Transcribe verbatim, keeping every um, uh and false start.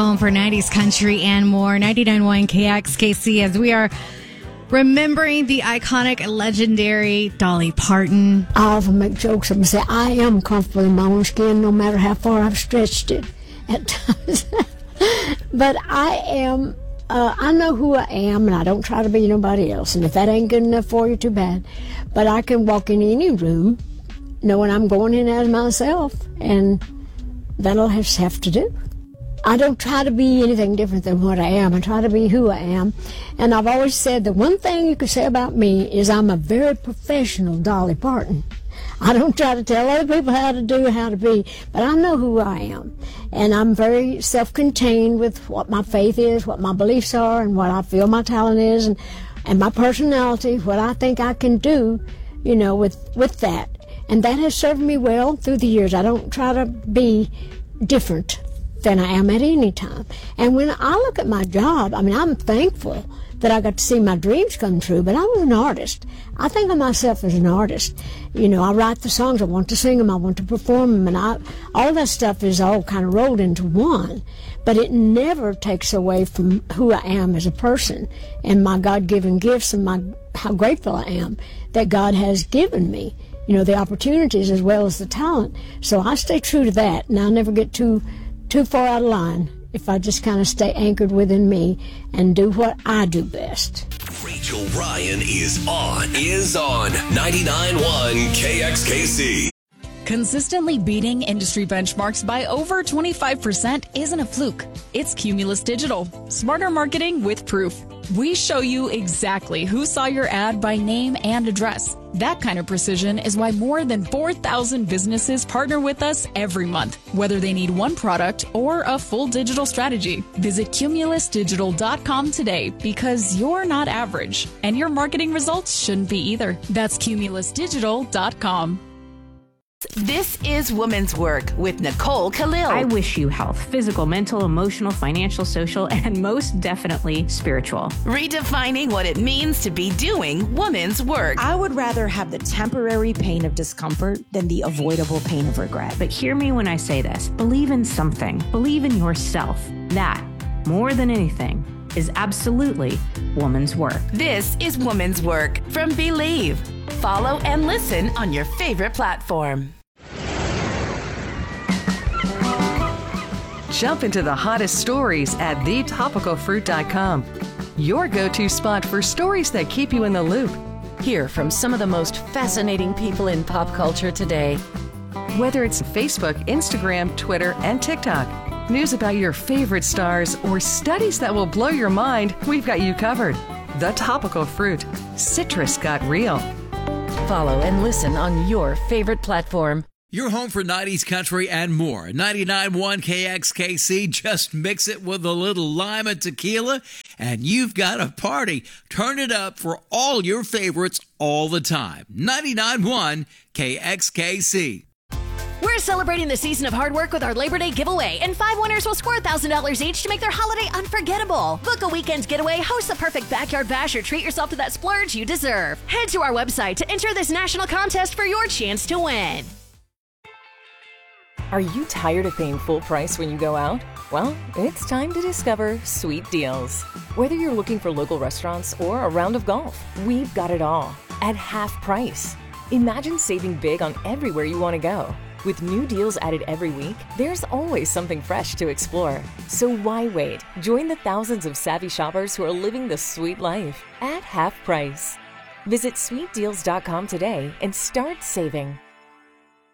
Home for nineties country and more. ninety-nine point one K X K C, as we are remembering the iconic, legendary Dolly Parton. I often make jokes and say, I am comfortable in my own skin no matter how far I've stretched it at times. But I am, uh, I know who I am, and I don't try to be nobody else. And if that ain't good enough for you, too bad. But I can walk in any room knowing I'm going in as myself, and that'll just have to do. I don't try to be anything different than what I am. I try to be who I am. And I've always said the one thing you could say about me is I'm a very professional Dolly Parton. I don't try to tell other people how to do, how to be, but I know who I am. And I'm very self-contained with what my faith is, what my beliefs are, and what I feel my talent is, and, and my personality, what I think I can do, you know, with, with that. And that has served me well through the years. I don't try to be different than I am at any time. And when I look at my job, I mean, I'm thankful that I got to see my dreams come true, but I was an artist. I think of myself as an artist. You know, I write the songs, I want to sing them, I want to perform them, and I, all that stuff is all kind of rolled into one. But it never takes away from who I am as a person and my God-given gifts and my how grateful I am that God has given me, you know, the opportunities as well as the talent. So I stay true to that, and I never get too too far out of line if I just kind of stay anchored within me and do what I do best. Rachel Ryan is on, is on ninety-nine point one K X K C. Consistently beating industry benchmarks by over twenty-five percent isn't a fluke. It's Cumulus Digital. Smarter marketing with proof. We show you exactly who saw your ad by name and address. That kind of precision is why more than four thousand businesses partner with us every month, whether they need one product or a full digital strategy. Visit cumulus digital dot com today, because you're not average, and your marketing results shouldn't be either. That's cumulus digital dot com. This is Women's Work with Nicole Khalil. I wish you health, physical, mental, emotional, financial, social, and most definitely spiritual. Redefining what it means to be doing women's work. I would rather have the temporary pain of discomfort than the avoidable pain of regret. But hear me when I say this. Believe in something. Believe in yourself. That, more than anything, is absolutely woman's work. This is Women's Work from Believe. Follow and listen on your favorite platform. Jump into the hottest stories at the topical fruit dot com. Your go-to spot for stories that keep you in the loop. Hear from some of the most fascinating people in pop culture today. Whether it's Facebook, Instagram, Twitter, and TikTok, news about your favorite stars, or studies that will blow your mind, we've got you covered. The Topical Fruit. Citrus got real. Follow and listen on your favorite platform. You're home for nineties country and more. ninety-nine point one K X K C. Just mix it with a little lime and tequila, and you've got a party. Turn it up for all your favorites all the time. ninety-nine point one K X K C. We're celebrating the season of hard work with our Labor Day giveaway, and five winners will score one thousand dollars each to make their holiday unforgettable. Book a weekend getaway, host the perfect backyard bash, or treat yourself to that splurge you deserve. Head to our website to enter this national contest for your chance to win. Are you tired of paying full price when you go out? Well, it's time to discover Sweet Deals. Whether you're looking for local restaurants or a round of golf, we've got it all at half price. Imagine saving big on everywhere you want to go. With new deals added every week, there's always something fresh to explore. So why wait? Join the thousands of savvy shoppers who are living the sweet life at half price. Visit sweet deals dot com today and start saving.